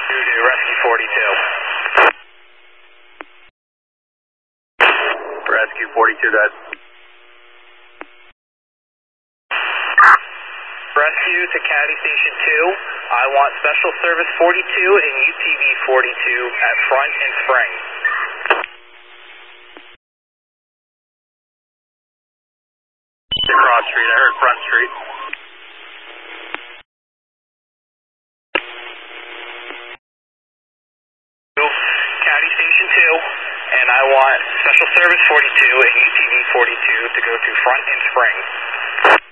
Rescue 42. Rescue 42, guys. Rescue to Caddy Station 2. I want Special Service 42 and UTV 42 at Front and Spring. Cross Street, I heard Front Street. Caddy Station 2, and I want Special Service 42 and UTV 42 to go to Front and Spring.